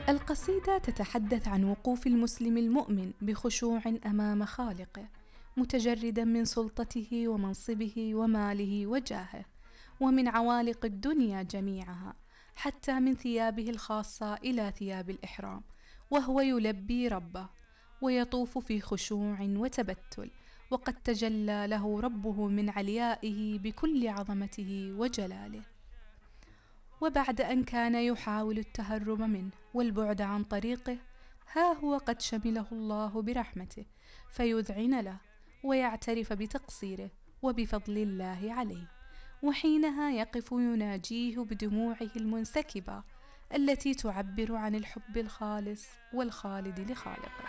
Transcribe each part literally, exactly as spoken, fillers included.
القصيدة تتحدث عن وقوف المسلم المؤمن بخشوع أمام خالقه، متجردا من سلطته ومنصبه وماله وجاهه، ومن عوالق الدنيا جميعها، حتى من ثيابه الخاصة إلى ثياب الإحرام، وهو يلبي ربه ويطوف في خشوع وتبتل، وقد تجلى له ربه من عليائه بكل عظمته وجلاله. وبعد أن كان يحاول التهرب منه والبعد عن طريقه، ها هو قد شمله الله برحمته فيذعن له ويعترف بتقصيره وبفضل الله عليه، وحينها يقف يناجيه بدموعه المنسكبة التي تعبر عن الحب الخالص والخالد لخالقه.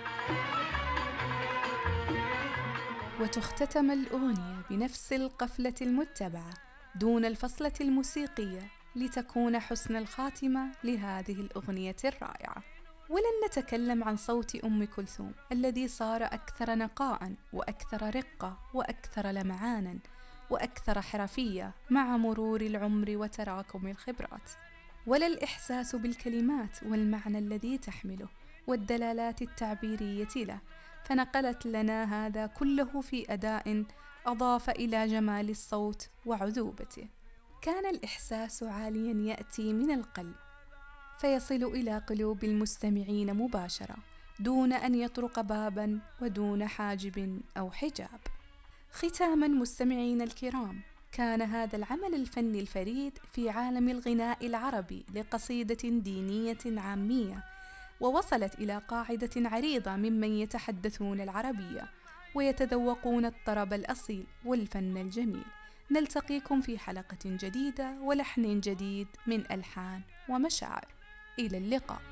وتختتم الأغنية بنفس القفلة المتبعة دون الفصلة الموسيقية لتكون حسن الخاتمة لهذه الأغنية الرائعة. ولن نتكلم عن صوت أم كلثوم الذي صار أكثر نقاء وأكثر رقة وأكثر لمعانا وأكثر حرفية مع مرور العمر وتراكم الخبرات، ولا الإحساس بالكلمات والمعنى الذي تحمله والدلالات التعبيرية له، فنقلت لنا هذا كله في أداء أضاف إلى جمال الصوت وعذوبته. كان الإحساس عاليا يأتي من القلب فيصل إلى قلوب المستمعين مباشرة دون أن يطرق بابا ودون حاجب أو حجاب. ختاما مستمعين الكرام، كان هذا العمل الفني الفريد في عالم الغناء العربي لقصيدة دينية عامية، ووصلت إلى قاعدة عريضة ممن يتحدثون العربية ويتذوقون الطرب الأصيل والفن الجميل. نلتقيكم في حلقة جديدة ولحن جديد من ألحان ومشاعر. إلى اللقاء.